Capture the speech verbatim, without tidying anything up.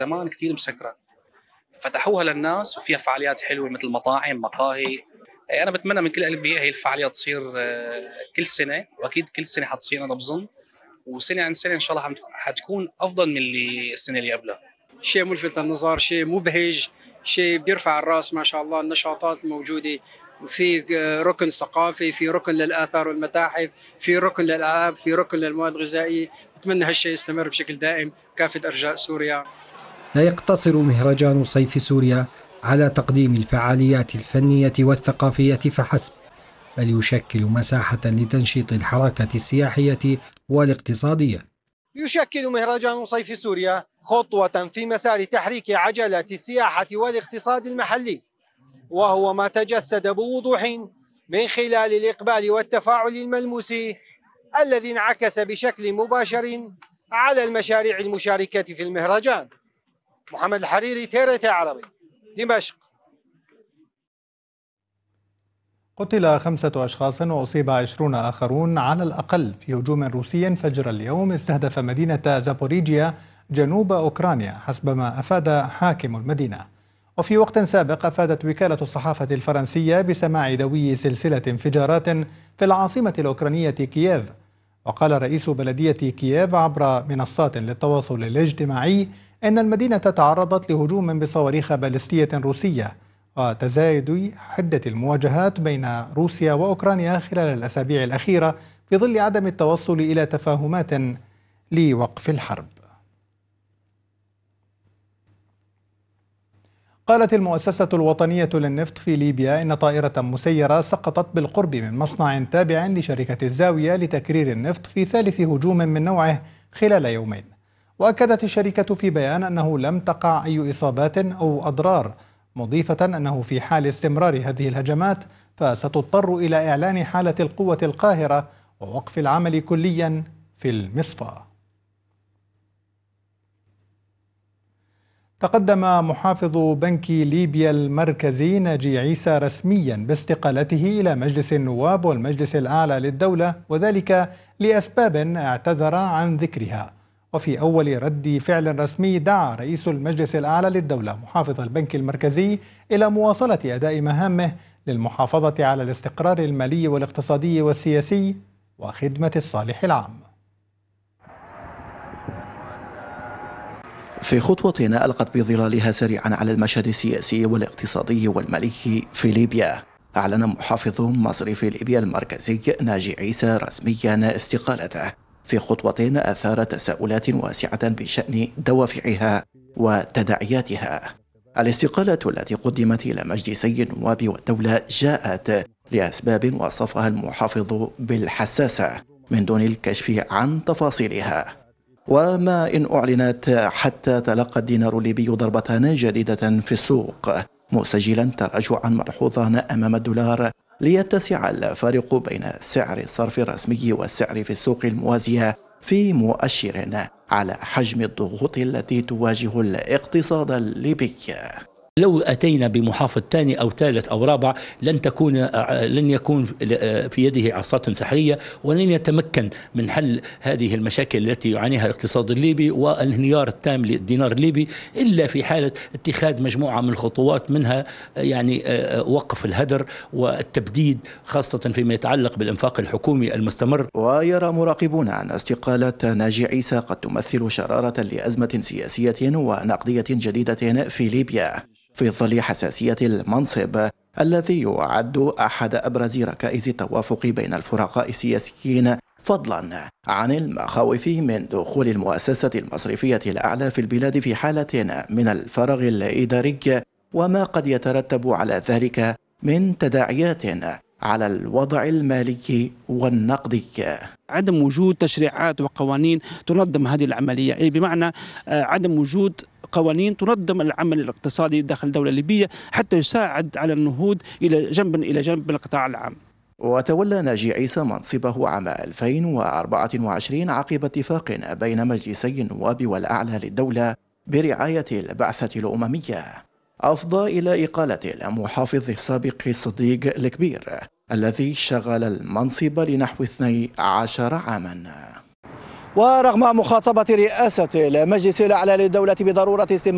زمان كثير مسكرة، فتحوها للناس وفيها فعاليات حلوة مثل مطاعم، مقاهي. أنا بتمنى من كل قلبي هي الفعاليات تصير كل سنة، وأكيد كل سنة حتصير أنا بظن، وسنة عن سنة إن شاء الله حتكون أفضل من اللي السنة اللي قبلها. شيء ملفت للنظر، شيء مبهج، شيء بيرفع الراس ما شاء الله. النشاطات الموجودة، وفي ركن ثقافي، في ركن للآثار والمتاحف، في ركن للألعاب، في ركن للمواد الغذائية. بتمنى هالشيء يستمر بشكل دائم كافة أرجاء سوريا. لا يقتصر مهرجان صيف سوريا على تقديم الفعاليات الفنية والثقافية فحسب، بل يشكل مساحة لتنشيط الحركة السياحية والاقتصادية. يشكل مهرجان صيف سوريا خطوة في مسار تحريك عجلة السياحة والاقتصاد المحلي، وهو ما تجسد بوضوح من خلال الإقبال والتفاعل الملموس الذي انعكس بشكل مباشر على المشاريع المشاركة في المهرجان. محمد الحريري، تيريتي عربي، دمشق. قتل خمسة أشخاص وأصيب عشرون آخرون على الأقل في هجوم روسي فجر اليوم استهدف مدينة زابوريجيا جنوب أوكرانيا حسب ما أفاد حاكم المدينة. وفي وقت سابق أفادت وكالة الصحافة الفرنسية بسماع دوي سلسلة انفجارات في العاصمة الأوكرانية كييف. وقال رئيس بلدية كييف عبر منصات للتواصل الاجتماعي إن المدينة تعرضت لهجوم بصواريخ باليستية روسية، وتزايد حدة المواجهات بين روسيا وأوكرانيا خلال الأسابيع الأخيرة في ظل عدم التوصل إلى تفاهمات لوقف الحرب. قالت المؤسسة الوطنية للنفط في ليبيا إن طائرة مسيرة سقطت بالقرب من مصنع تابع لشركة الزاوية لتكرير النفط في ثالث هجوم من نوعه خلال يومين. وأكدت الشركة في بيان أنه لم تقع أي إصابات أو أضرار، مضيفة أنه في حال استمرار هذه الهجمات فستضطر إلى إعلان حالة القوة القاهرة ووقف العمل كليا في المصفى. تقدم محافظ بنك ليبيا المركزي ناجي عيسى رسميا باستقالته إلى مجلس النواب والمجلس الأعلى للدولة، وذلك لأسباب اعتذر عن ذكرها. وفي أول رد فعل رسمي دعا رئيس المجلس الأعلى للدولة محافظ البنك المركزي إلى مواصلة أداء مهامه للمحافظة على الاستقرار المالي والاقتصادي والسياسي وخدمة الصالح العام. في خطوة ألقت بظلالها سريعا على المشهد السياسي والاقتصادي والمالي في ليبيا، أعلن محافظ مصرف ليبيا المركزي ناجي عيسى رسميا استقالته في خطوة أثارت تساؤلات واسعة بشأن دوافعها وتداعياتها. الاستقالة التي قدمت إلى مجلسي النواب والدولة جاءت لأسباب وصفها المحافظ بالحساسة من دون الكشف عن تفاصيلها. وما إن أعلنت حتى تلقى الدينار الليبي ضربة جديدة في السوق، مسجلا تراجعا ملحوظا أمام الدولار ليتسع الفارق بين سعر الصرف الرسمي والسعر في السوق الموازية، في مؤشر على حجم الضغوط التي تواجه الاقتصاد الليبي. لو أتينا بمحافظ ثاني أو ثالث أو رابع لن تكون لن يكون في يده عصا سحرية، ولن يتمكن من حل هذه المشاكل التي يعانيها الاقتصاد الليبي والانهيار التام للدينار الليبي إلا في حالة اتخاذ مجموعة من الخطوات، منها يعني وقف الهدر والتبديد خاصة فيما يتعلق بالإنفاق الحكومي المستمر. ويرى مراقبون أن استقالة ناجي عيسى قد تمثل شرارة لأزمة سياسية ونقدية جديدة في ليبيا في ظل حساسية المنصب الذي يعد أحد أبرز ركائز التوافق بين الفرقاء السياسيين، فضلا عن المخاوف من دخول المؤسسة المصرفية الأعلى في البلاد في حالة من الفراغ الإداري وما قد يترتب على ذلك من تداعيات على الوضع المالي والنقدي. عدم وجود تشريعات وقوانين تنظم هذه العملية، أي بمعنى عدم وجود قوانين تنظم العمل الاقتصادي داخل الدولة الليبية حتى يساعد على النهوض إلى جنب إلى جنب بالقطاع العام. وتولى ناجي عيسى منصبه عام ألفين وأربعة وعشرين عقب اتفاق بين مجلسي النواب والأعلى للدولة برعاية البعثة الأممية أفضى إلى إقالة المحافظ السابق صديق الكبير الذي شغل المنصب لنحو اثني عشر عاما. ورغم مخاطبة رئاسة المجلس الأعلى للدولة بضرورة استمرار